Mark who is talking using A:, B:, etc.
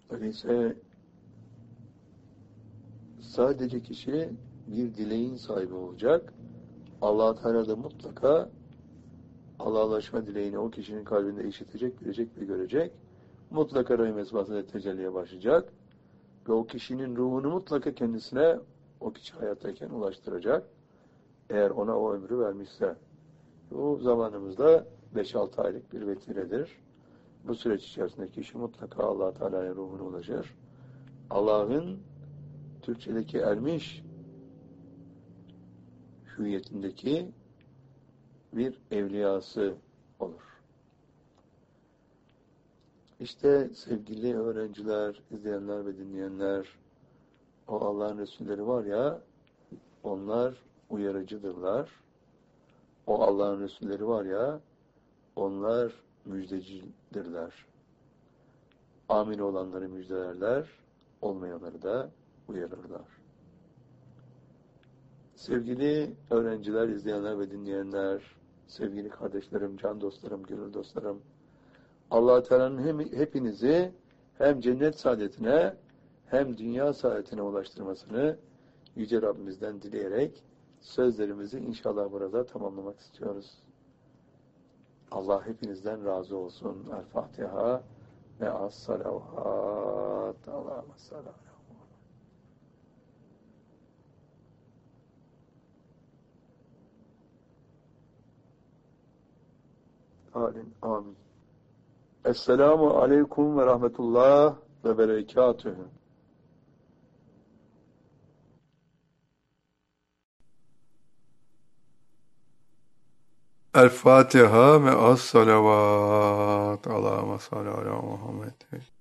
A: Öyleyse sadece kişi bir dileğin sahibi olacak. Allah-u Teala da mutlaka Allah'laşma dileğini o kişinin kalbinde işitecek, bilecek ve görecek. Mutlaka rahim esmasında tecelliye başlayacak. Ve o kişinin ruhunu mutlaka kendisine o kişi hayattayken ulaştıracak. Eğer ona o ömrü vermişse. Bu zamanımızda 5-6 aylık bir vetiredir. Bu süreç içerisinde kişi mutlaka Allah-u Teala'ya ruhuna ulaşır. Allah'ın Türkçedeki ermiş hüviyetindeki bir evliyası olur. İşte sevgili öğrenciler, izleyenler ve dinleyenler, o Allah'ın Resulleri var ya, onlar uyarıcıdırlar. O Allah'ın Resulleri var ya, onlar müjdecidirler. Amin olanları müjdelerler, olmayanları da uyarırlar. Sevgili öğrenciler, izleyenler ve dinleyenler, sevgili kardeşlerim, can dostlarım, gönül dostlarım, Allah-u Teala'nın hepinizi hem cennet saadetine hem dünya saadetine ulaştırmasını Yüce Rabbimizden dileyerek sözlerimizi inşallah burada tamamlamak istiyoruz. Allah hepinizden razı olsun. El-Fatiha ve as-salavat. Allahümme sallallahu. Amin. Amin. Esselamu aleyküm ve rahmetullah ve berekatühü. El Fatiha ve as salavat. Allahümme salli ala Muhammed.